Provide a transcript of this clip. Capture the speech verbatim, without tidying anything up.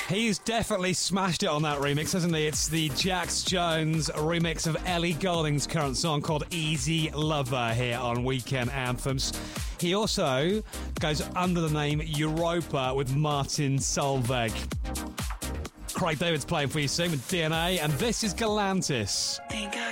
He's definitely smashed it on that remix, hasn't he? It's the Jax Jones remix of Ellie Goulding's current song called Easy Lover here on Weekend Anthems. He also goes under the name Europa with Martin Solveig. Craig David's playing for you soon with D N A, and this is Galantis. Think I